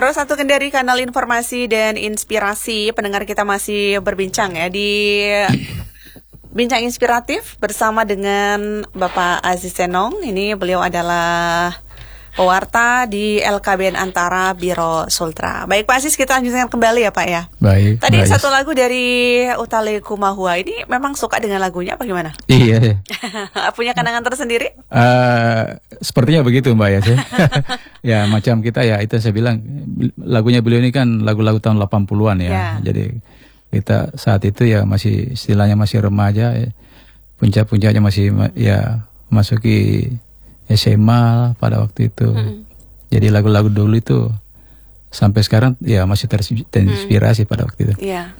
Pro 1 Kendari, kanal informasi dan inspirasi. Pendengar kita masih berbincang ya di Bincang Inspiratif bersama dengan Bapak Aziz Senong. Ini beliau adalah pewarta di LKBN Antara Biro Sultra. Baik Pak Aziz, kita lanjutkan kembali ya Pak ya. Baik. Tadi baik. satu lagu dari Utale Kumahua. Ini memang suka dengan lagunya apa gimana? Iya. Punya kenangan tersendiri? Sepertinya begitu Mbak ya. Ya macam kita ya, itu saya bilang lagunya beliau ini kan lagu-lagu tahun 80-an ya. Jadi kita saat itu ya masih istilahnya masih remaja ya. Puncak-puncaknya masih ya masuki SMA pada waktu itu. Jadi lagu-lagu dulu itu sampai sekarang ya masih terinspirasi pada waktu itu. Iya.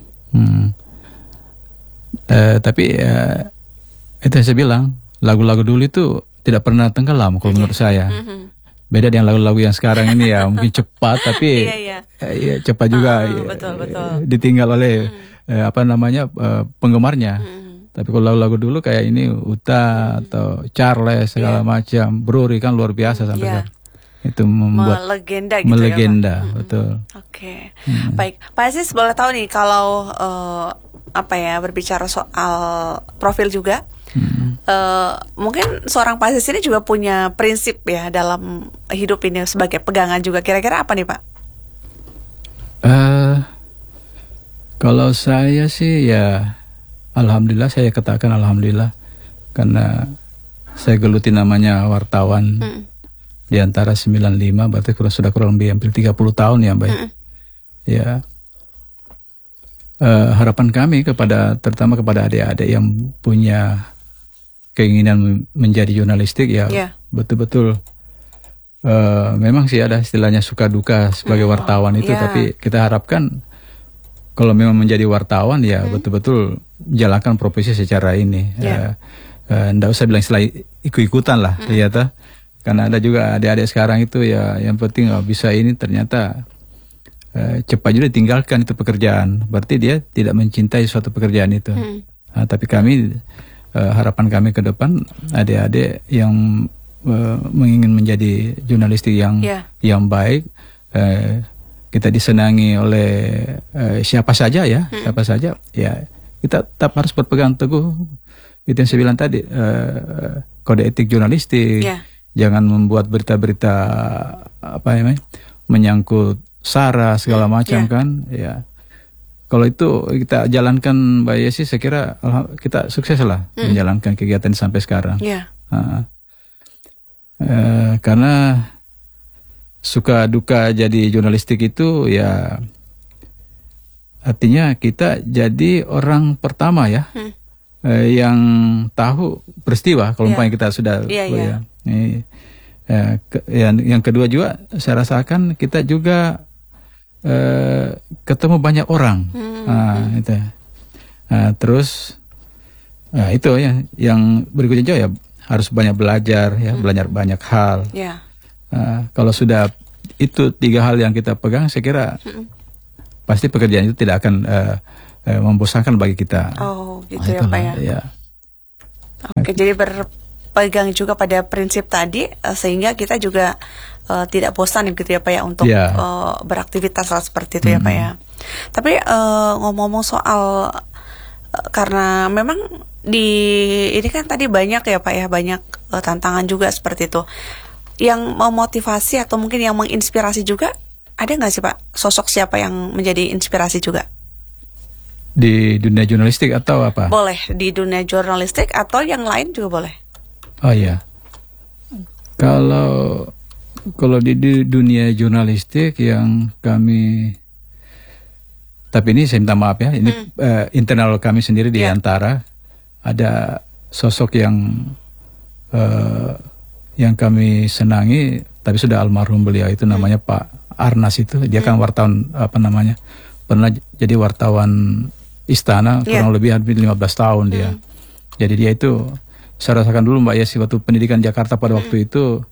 Tapi itu yang saya bilang, lagu-lagu dulu itu tidak pernah tenggelam kalau menurut saya. Beda dengan lagu-lagu yang sekarang ini ya mungkin cepat tapi ya, cepat juga betul. ditinggal oleh penggemarnya. Tapi kalau lagu-lagu dulu kayak ini Uta atau Charles segala macam, Bruri kan luar biasa sampai sekarang. Itu membuat melegenda gitu melegenda, ya Pak? Betul. Oke. Baik, Pak Aziz boleh tahu nih kalau berbicara soal profil juga, mungkin seorang Pak Aziz ini juga punya prinsip ya dalam hidup ini sebagai pegangan juga. Kira-kira apa nih Pak? Kalau saya sih ya alhamdulillah, saya katakan alhamdulillah karena saya geluti namanya wartawan di Antara 95, berarti sudah kurang lebih hampir 30 tahun ya Mbak. Ya. Harapan kami terutama kepada adik-adik yang punya keinginan menjadi jurnalistik ya betul-betul memang sih ada istilahnya suka duka sebagai wartawan itu, tapi kita harapkan kalau memang menjadi wartawan ya betul-betul jalankan profesi secara ini. Nggak usah bilang istilah ikut-ikutan lah, ya toh. Karena ada juga adik-adik sekarang itu ya yang penting bisa ini, ternyata cepat juga ditinggalkan itu pekerjaan. Berarti dia tidak mencintai suatu pekerjaan itu. Tapi kami harapan kami ke depan adik-adik yang ingin menjadi jurnalistik yang baik, kita disenangi oleh siapa saja ya, kita tetap harus berpegang teguh itu yang saya bilang tadi, kode etik jurnalistik. Jangan membuat berita-berita menyangkut SARA segala macam kan ya. Kalau itu kita jalankan Mbak Yesi, saya kira kita sukses lah menjalankan kegiatan sampai sekarang. Karena suka duka jadi jurnalistik itu ya artinya kita jadi orang pertama ya yang tahu peristiwa kalau umpamanya kita sudah yang kedua juga saya rasakan kita juga ketemu banyak orang. Terus itu ya yang berikutnya juga ya harus banyak belajar ya, belajar banyak hal. Kalau sudah itu 3 hal yang kita pegang, saya kira pasti pekerjaan itu tidak akan membosankan bagi kita. Oh, gitu ya Pak ya. Oke, jadi berpegang juga pada prinsip tadi sehingga kita juga tidak bosan gitu ya Pak ya untuk beraktivitas seperti itu ya Pak ya. Tapi ngomong-ngomong soal karena memang ini kan tadi banyak ya Pak ya, banyak tantangan juga seperti itu. Yang memotivasi atau mungkin yang menginspirasi juga, ada nggak sih Pak sosok siapa yang menjadi inspirasi juga? Di dunia jurnalistik atau apa? Boleh, di dunia jurnalistik atau yang lain juga boleh. Oh iya. Kalau di dunia jurnalistik yang kami, tapi ini saya minta maaf ya, ini internal kami sendiri di Antara, ada sosok yang kami senangi, tapi sudah almarhum beliau itu namanya Pak Arnas itu. Dia kan wartawan pernah jadi wartawan Istana kurang lebih hampir 15 tahun dia. Jadi dia itu saya rasakan dulu Mbak Yesi waktu pendidikan Jakarta pada waktu itu,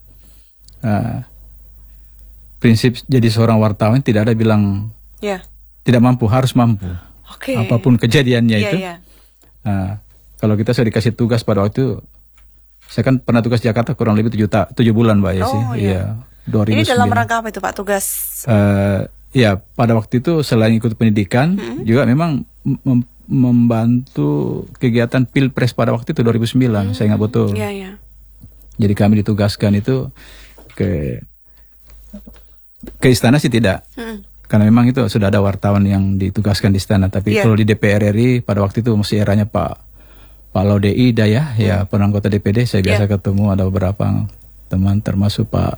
prinsip jadi seorang wartawan tidak ada bilang tidak mampu, harus mampu. Apapun kejadiannya itu. Kalau kita sudah dikasih tugas pada waktu itu, saya kan pernah tugas Jakarta kurang lebih 7 bulan Mbak Yesi. 2009. Ini dalam rangka apa itu Pak tugas? Ya pada waktu itu selain ikut pendidikan juga memang membantu kegiatan Pilpres pada waktu itu 2009. Saya ingat betul. Jadi kami ditugaskan itu ke istana sih tidak. Karena memang itu sudah ada wartawan yang ditugaskan di istana. Tapi kalau di DPR RI pada waktu itu masih eranya Pak Laude Ida ya, ya pernah anggota DPD. Saya biasa ketemu ada beberapa teman termasuk Pak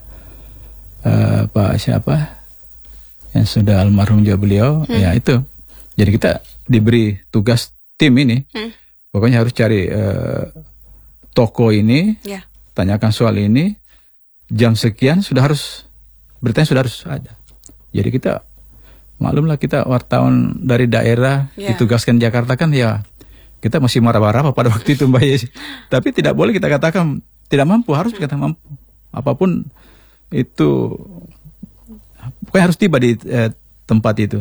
siapa yang sudah almarhum juga beliau. Ya itu. Jadi kita diberi tugas tim ini. Pokoknya harus cari toko ini, tanyakan soal ini, jam sekian sudah harus beritanya sudah harus ada. Jadi kita maklumlah kita wartawan dari daerah ditugaskan Jakarta kan ya kita masih marah-marah pada waktu itu Mbak Yesi. Tapi tidak boleh kita katakan tidak mampu, harus kita mampu. Apapun itu pokoknya harus tiba di tempat itu.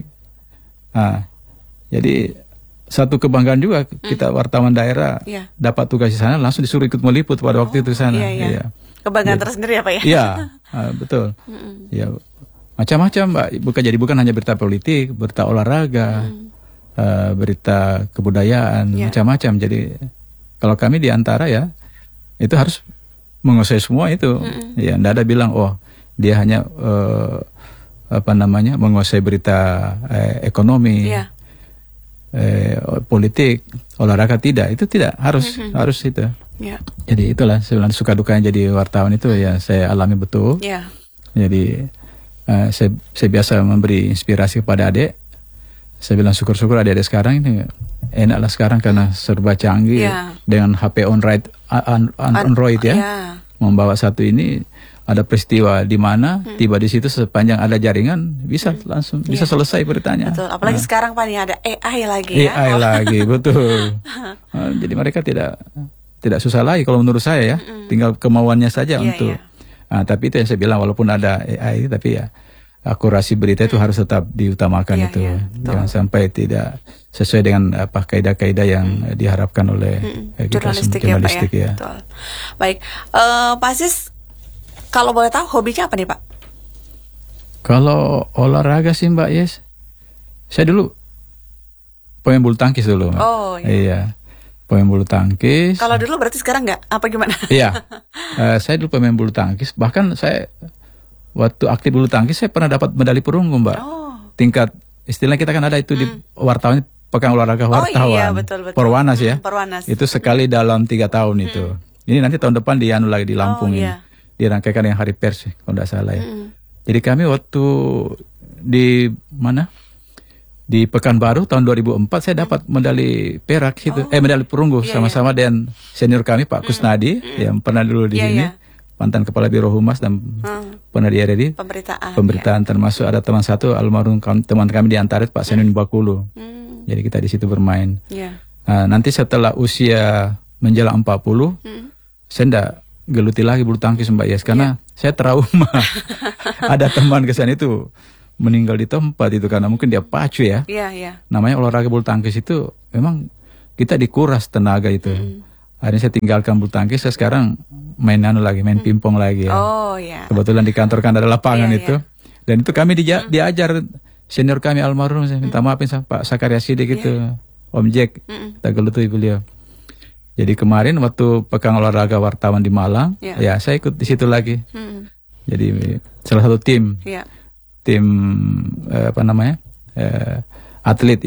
Jadi satu kebanggaan juga kita wartawan daerah dapat tugas di sana langsung disuruh ikut meliput pada waktu itu di sana. Kebanggaan tersendiri ya Pak ya? Iya, betul. Ya macam-macam Mbak, bukan hanya berita politik, berita olahraga, berita kebudayaan, macam-macam. Jadi kalau kami di antara ya itu harus menguasai semua itu. Ya, tidak ada bilang dia hanya menguasai berita ekonomi, politik, olahraga tidak. Itu tidak harus itu. Jadi itulah sebenarnya suka dukanya jadi wartawan itu ya saya alami betul. Jadi saya biasa memberi inspirasi kepada adik. Saya bilang syukur-syukur adik-adik sekarang ini enaklah sekarang karena serba canggih dengan HP Android ya. Membawa satu ini ada peristiwa di mana tiba di situ sepanjang ada jaringan bisa langsung bisa selesai beritanya. Betul. Apalagi sekarang Pak ada AI lagi ya. AI lagi betul. Jadi mereka tidak susah lagi kalau menurut saya ya. Tinggal kemauannya saja untuk. Tapi itu yang saya bilang walaupun ada AI tapi ya akurasi berita itu harus tetap diutamakan itu. Jangan sampai tidak sesuai dengan kaidah-kaidah yang diharapkan oleh jurnalistik ya. Betul. Baik, Pak Aziz, kalau boleh tahu hobinya apa nih Pak? Kalau olahraga sih Mbak Yes, saya dulu pemain bulu tangkis dulu. Iya. Pemain bulu tangkis. Kalau dulu berarti sekarang nggak? Apa gimana? Iya. Saya dulu pemain bulu tangkis. Bahkan saya waktu aktif bulu tangkis saya pernah dapat medali perunggu Mbak. Tingkat istilahnya kita kan ada itu di wartawan pekan olahraga wartawan. Iya, betul. Perwanas ya. Perwanas. Itu sekali dalam 3 tahun itu. Ini nanti tahun depan lagi di Lampung ini. Dirangkaikan yang hari pers kalau tidak salah ya. Jadi kami waktu di mana? Di Pekanbaru tahun 2004 saya dapat medali perak situ. Medali perunggu sama-sama dengan senior kami Pak Kusnadi yang pernah dulu di sini. Mantan Kepala Biro Humas dan pernah di RRI. Pemberitaan termasuk ada teman satu almarhum teman kami di Antares Pak Senun Bakulu. Jadi kita di situ bermain. Nanti setelah usia menjelang 40 saya tidak geluti lagi bulu tangkis Mbak Yes karena saya trauma. Ada teman kesan itu meninggal di tempat itu karena mungkin dia pacu ya. Namanya olahraga bulu tangkis itu memang kita dikuras tenaga itu. Akhirnya saya tinggalkan bulu tangkis, saya sekarang main pingpong lagi ya. Kebetulan di kantor kan ada lapangan itu. Dan itu kami diajar senior kami almarhum, saya minta maafin sama Pak Sakaria Sidik itu. Om Jack, kita geluti beliau. Jadi kemarin waktu pekan olahraga wartawan di Malang, ya saya ikut di situ lagi. Jadi salah satu tim atlet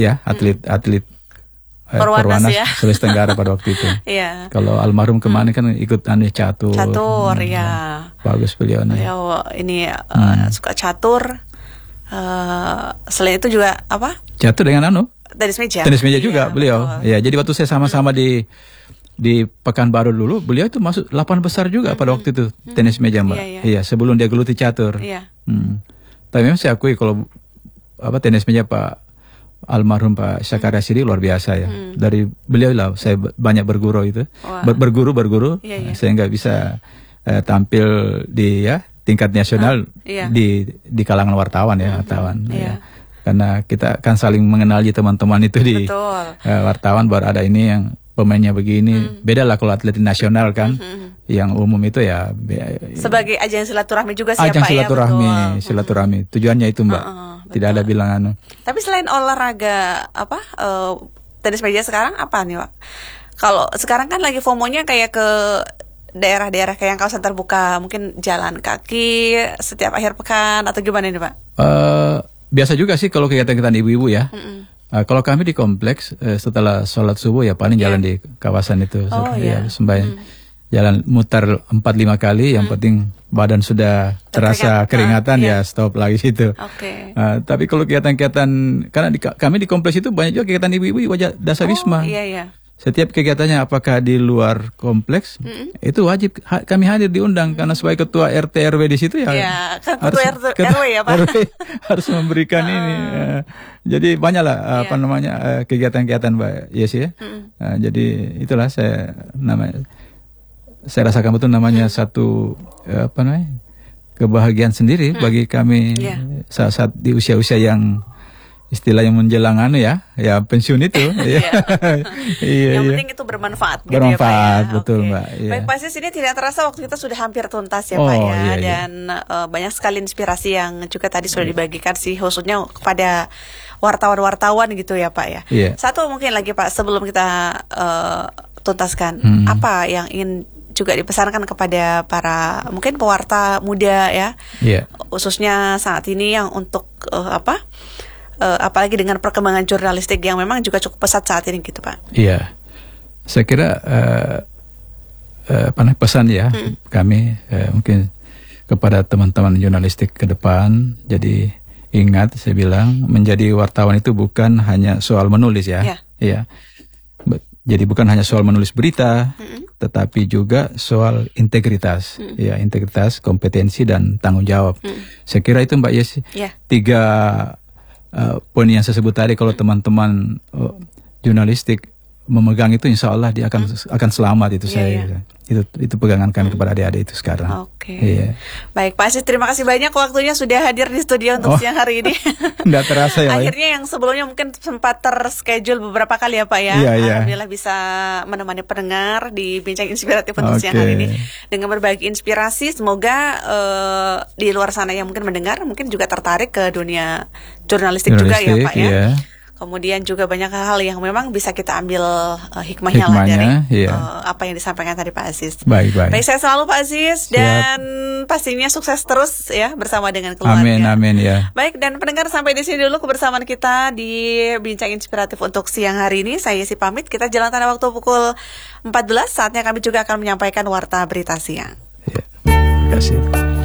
Perwanas Sulawesi Tenggara pada waktu itu. Kalau almarhum kemarin kan ikut catur. Bagus beliau nih. Ini suka catur. Selain itu juga apa? Catur dengan tenis meja. Tenis meja juga beliau. Ya, jadi waktu saya sama-sama di Pekanbaru dulu, beliau itu masuk 8 besar juga pada waktu itu tenis meja Mbak. Iya, sebelum dia geluti catur. Tapi memang saya akui kalau tenis meja Pak almarhum Pak Sakaria Sidik luar biasa ya. Dari beliau lah saya banyak berguru itu. Berguru. Saya nggak bisa tampil di tingkat nasional di kalangan wartawan ya, karena kita kan saling mengenali teman-teman itu di wartawan baru ada ini yang pemainnya begini. Beda lah kalau atlet nasional kan. Yang umum itu ya sebagai ajang silaturahmi juga sih ajang Pak silaturahmi, ya, silaturahmi. Tujuannya itu Mbak. Tidak ada bilang Tapi selain olahraga tenis meja sekarang apa nih Pak? Kalau sekarang kan lagi FOMO-nya kayak ke daerah-daerah kayak yang kawasan terbuka, mungkin jalan kaki setiap akhir pekan atau gimana nih Pak? Biasa juga sih kalau kegiatan-kegiatan ibu-ibu ya. Kalau kami di kompleks setelah sholat subuh ya paling jalan di kawasan itu. Sembahyang. Jalan mutar 4-5 kali, yang penting badan sudah terasa keringatan ya stop lagi situ. Tapi kalau kegiatan-kegiatan, karena kami di kompleks itu banyak juga kegiatan ibu-ibu wajah dasar wisma. Setiap kegiatannya apakah di luar kompleks itu wajib kami hadir diundang karena sebagai ketua RT RW di situ ya kan ketua RW ya Pak. RW harus memberikan ini. Jadi banyaklah kegiatan-kegiatan Mbak Yesi ya. Jadi itulah saya rasakan betul namanya satu kebahagiaan sendiri bagi kami saat di usia-usia yang istilahnya menjelang pensiun itu. Yang penting itu bermanfaat. Bermanfaat, betul Mbak. Baik Pak Aziz, ini tidak terasa waktu kita sudah hampir tuntas ya Pak ya. Dan banyak sekali inspirasi yang juga tadi sudah dibagikan sih, khususnya kepada wartawan-wartawan gitu ya Pak ya. Satu mungkin lagi Pak sebelum kita tuntaskan, apa yang ingin juga dipesankan kepada para mungkin pewarta muda ya, khususnya saat ini yang untuk apalagi dengan perkembangan jurnalistik yang memang juga cukup pesat saat ini gitu Pak. Iya, saya kira pesan ya kami mungkin kepada teman-teman jurnalistik ke depan. Jadi ingat saya bilang menjadi wartawan itu bukan hanya soal menulis ya. Jadi bukan hanya soal menulis berita, tetapi juga soal integritas, integritas, kompetensi dan tanggung jawab. Saya kira itu Mbak Yesi, 3 poin yang saya sebut tadi. Kalau teman-teman jurnalistik memegang itu, insya Allah dia akan selamat itu itu pegangan kami kepada adik-adik itu sekarang. Baik Pak Aziz, terima kasih banyak waktunya sudah hadir di studio untuk siang hari ini. Tidak terasa ya. Akhirnya yang sebelumnya mungkin sempat terschedule beberapa kali ya Pak ya. Alhamdulillah bisa menemani pendengar di Bincang Inspiratif untuk siang hari ini dengan berbagi inspirasi. Semoga di luar sana yang mungkin mendengar mungkin juga tertarik ke dunia jurnalistik juga ya Pak ya. Kemudian juga banyak hal yang memang bisa kita ambil hikmahnya lah dari apa yang disampaikan tadi Pak Aziz. Baik, saya selalu Pak Aziz. Dan pastinya sukses terus ya bersama dengan keluarga. Amin ya. Baik, dan pendengar sampai di sini dulu kebersamaan kita di Bincang Inspiratif untuk siang hari ini. Saya Yesi pamit, kita jalan tanda waktu pukul 14. Saatnya kami juga akan menyampaikan warta berita siang. Terima kasih.